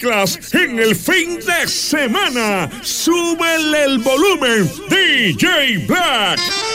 mezclas en el fin de semana. Súbele el volumen, DJ Black.